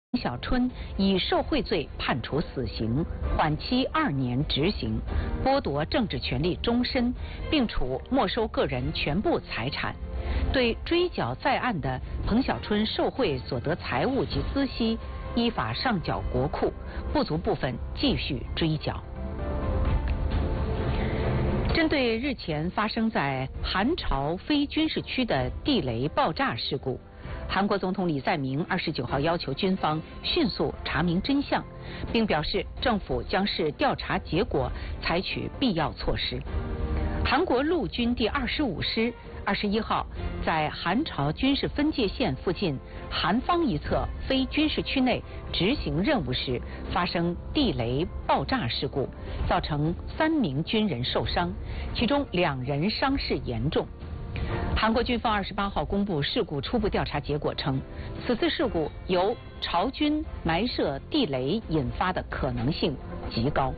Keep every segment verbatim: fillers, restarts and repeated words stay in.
彭小春以受贿罪判处死刑，缓期二年执行，剥夺政治权利终身，并处没收个人全部财产。对追缴在案的彭小春受贿所得财物及孳息，依法上缴国库，不足部分继续追缴。针对日前发生在韩朝非军事区的地雷爆炸事故，韩国总统李在明二十九号要求军方迅速查明真相，并表示政府将视调查结果采取必要措施。韩国陆军第二十五师二十一号在韩朝军事分界线附近韩方一侧非军事区内执行任务时发生地雷爆炸事故，造成三名军人受伤，其中两人伤势严重。韩国军方二十八号公布事故初步调查结果称，此次事故由朝军埋设地雷引发的可能性极高。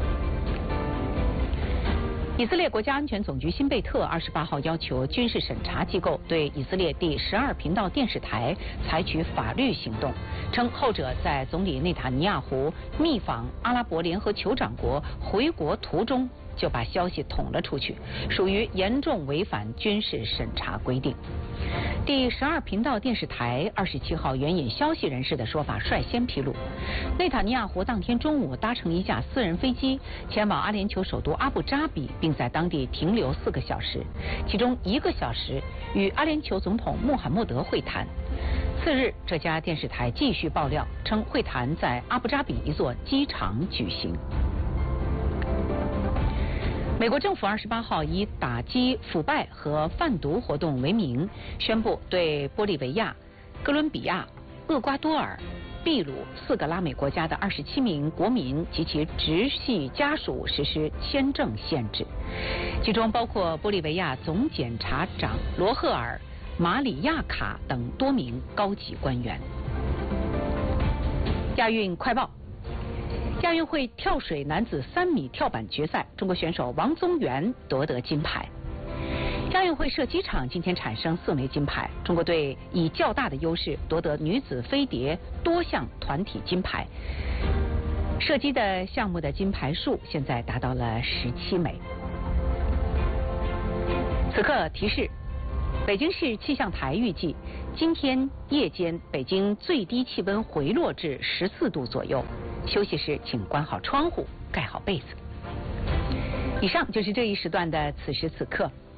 以色列国家安全总局新贝特二十八号要求军事审查机构对以色列第十二频道电视台采取法律行动，称后者在总理内塔尼亚胡密访阿拉伯联合酋长国回国途中就把消息捅了出去，属于严重违反军事审查规定。第十二频道电视台二十七号援引消息人士的说法，率先披露，内塔尼亚胡当天中午搭乘一架私人飞机前往阿联酋首都阿布扎比，并在当地停留四个小时，其中一个小时与阿联酋总统穆罕默德会谈。次日，这家电视台继续爆料称，会谈在阿布扎比一座机场举行。美国政府二十八号以打击腐败和贩毒活动为名，宣布对玻利维亚、哥伦比亚、厄瓜多尔、秘鲁四个拉美国家的二十七名国民及其直系家属实施签证限制，其中包括玻利维亚总检察长罗赫尔、马里亚卡等多名高级官员。亚运快报。亚运会跳水男子三米跳板决赛，中国选手王宗源夺得金牌。亚运会射击场今天产生四枚金牌，中国队以较大的优势夺得女子飞碟多项团体金牌。射击的项目的金牌数现在达到了十七枚。此刻提示，北京市气象台预计今天夜间北京最低气温回落至十四度左右。休息时请关好窗户，盖好被子。以上就是这一时段的此时此刻。